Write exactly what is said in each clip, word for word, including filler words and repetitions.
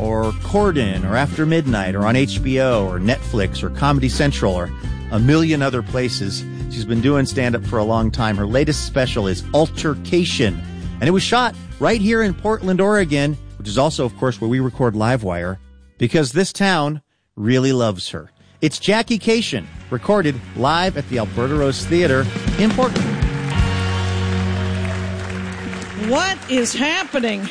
or Corden or After Midnight or on H B O or Netflix or Comedy Central or a million other places. She's been doing stand-up for a long time. Her latest special is Altercation, and it was shot right here in Portland, Oregon, which is also, of course, where we record Livewire, because this town really loves her. It's Jackie Cation, recorded live at the Alberta Rose Theater in Portland. What is happening?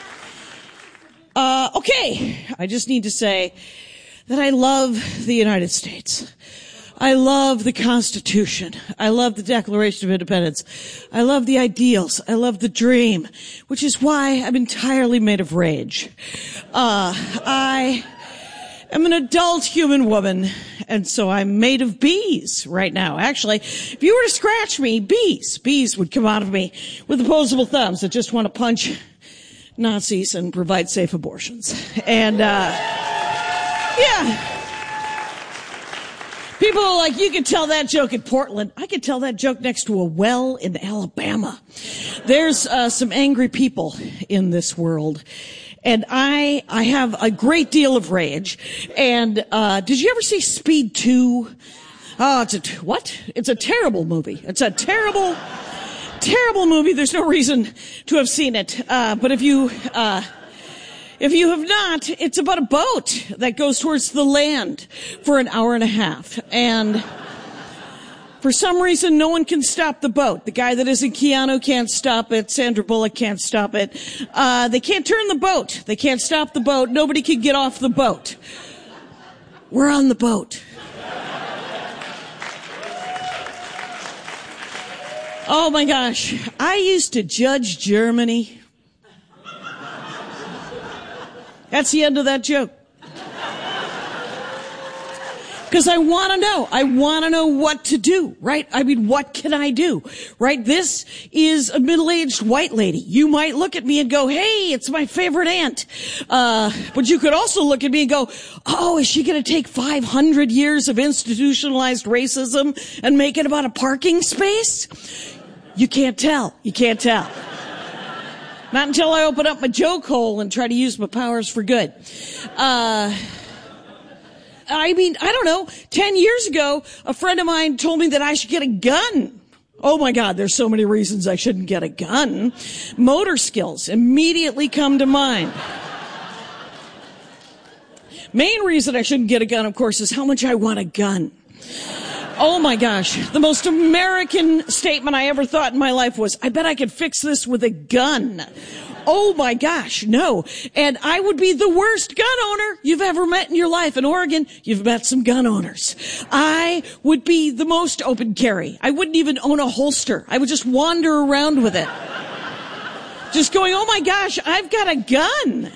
Uh, okay, I just need to say that I love the United States. I love the Constitution. I love the Declaration of Independence. I love the ideals. I love the dream, which is why I'm entirely made of rage. Uh, I am an adult human woman, and so I'm made of bees right now. Actually, if you were to scratch me, bees, bees would come out of me with opposable thumbs that just want to punch Nazis and provide safe abortions. And, uh, yeah. People are like, you can tell that joke in Portland. I can tell that joke next to a well in Alabama. There's uh, some angry people in this world. And I I have a great deal of rage. And uh did you ever see Speed two? Oh, it's a, what? It's a terrible movie. It's a terrible, terrible movie. There's no reason to have seen it. Uh But if you... uh If you have not, it's about a boat that goes towards the land for an hour and a half. And for some reason, no one can stop the boat. The guy that isn't Keanu can't stop it. Sandra Bullock can't stop it. Uh, they can't turn the boat. They can't stop the boat. Nobody can get off the boat. We're on the boat. Oh my gosh. I used to judge Germany. That's the end of that joke. Because I want to know. I want to know what to do, right? I mean, what can I do, right? This is a middle-aged white lady. You might look at me and go, hey, it's my favorite aunt. Uh, but you could also look at me and go, oh, is she going to take five hundred years of institutionalized racism and make it about a parking space? You can't tell. You can't tell. Not until I open up my joke hole and try to use my powers for good. Uh, I mean, I don't know. Ten years ago, a friend of mine told me that I should get a gun. Oh my God, there's so many reasons I shouldn't get a gun. Motor skills immediately come to mind. Main reason I shouldn't get a gun, of course, is how much I want a gun. Oh my gosh, the most American statement I ever thought in my life was, I bet I could fix this with a gun. Oh my gosh, no. And I would be the worst gun owner you've ever met in your life. In Oregon, you've met some gun owners. I would be the most open carry. I wouldn't even own a holster. I would just wander around with it. Just going, oh my gosh, I've got a gun.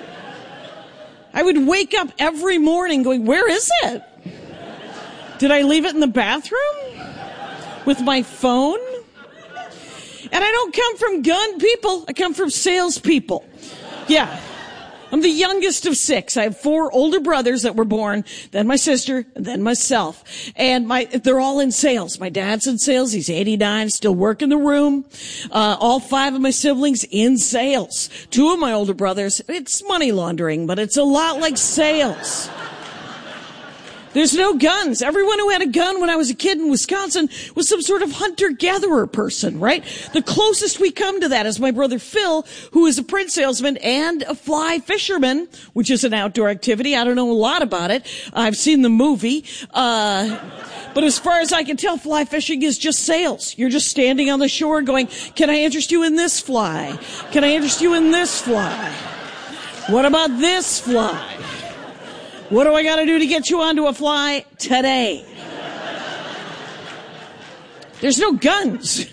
I would wake up every morning going, where is it? Did I leave it in the bathroom with my phone? And I don't come from gun people. I come from salespeople. Yeah. I'm the youngest of six. I have four older brothers that were born, then my sister, and then myself. And my, they're all in sales. My dad's in sales. He's eighty-nine, still working the room. Uh, all five of my siblings in sales. Two of my older brothers, it's money laundering, but it's a lot like sales. There's no guns. Everyone who had a gun when I was a kid in Wisconsin was some sort of hunter-gatherer person, right? The closest we come to that is my brother Phil, who is a print salesman and a fly fisherman, which is an outdoor activity. I don't know a lot about it. I've seen the movie. Uh, but as far as I can tell, fly fishing is just sales. You're just standing on the shore going, can I interest you in this fly? Can I interest you in this fly? What about this fly? What do I got to do to get you onto a fly today? There's no guns.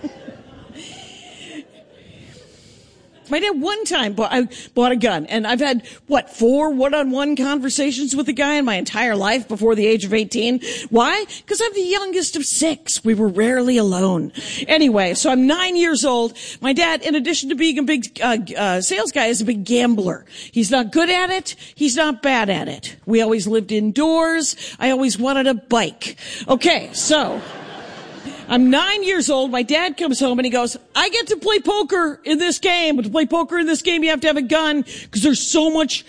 My dad one time bought, I bought a gun, and I've had, what, four one-on-one conversations with a guy in my entire life before the age of eighteen. Why? Because I'm the youngest of six. We were rarely alone. Anyway, so I'm nine years old. My dad, in addition to being a big uh, uh, sales guy, is a big gambler. He's not good at it. He's not bad at it. We always lived indoors. I always wanted a bike. Okay, so I'm nine years old. My dad comes home and he goes, I get to play poker in this game. But to play poker in this game, you have to have a gun because there's so much